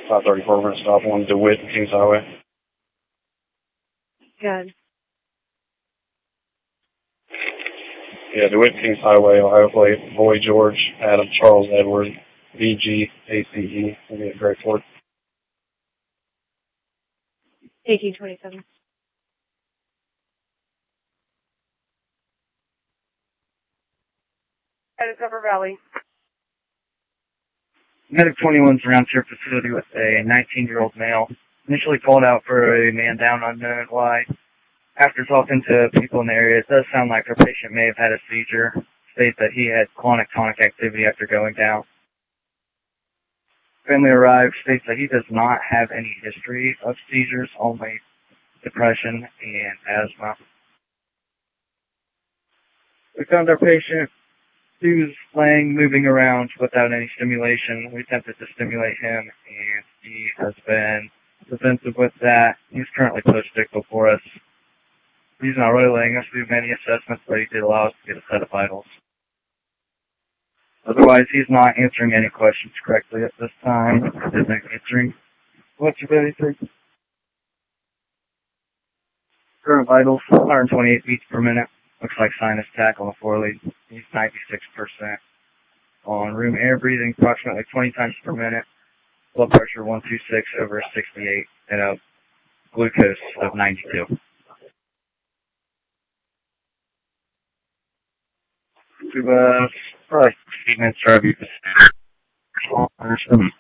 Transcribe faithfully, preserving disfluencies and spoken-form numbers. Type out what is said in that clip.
five thirty-four, we're going to stop on DeWitt and Kings Highway. Good. Yeah, DeWitt, Kings Highway, Ohio Plate, Boy George, Adam, Charles Edward, B G A C E, we'll be at Great Fort. eighteen twenty-seven. Out of Cover Valley. Medic twenty-one's around to your facility with a nineteen-year-old male. Initially called out for a man down unknown why. After talking to people in the area, it does sound like our patient may have had a seizure. States that he had clonic tonic activity after going down. Family arrived, states that he does not have any history of seizures, only depression and asthma. We found our patient. He was laying, moving around without any stimulation. We attempted to stimulate him, and he has been defensive with that. He's currently post-ictal for us. He's not really letting us do many assessments, but he did allow us to get a set of vitals. Otherwise, he's not answering any questions correctly at this time. Isn't answering. What's your belly three? Current vitals, one hundred twenty-eight beats per minute. Looks like sinus attack on the forelead. He's ninety-six percent. On room air breathing, approximately twenty times per minute. Blood pressure one twenty-six over sixty-eight, and a glucose of ninety-two. To, uh, probably fifteen minutes to review this.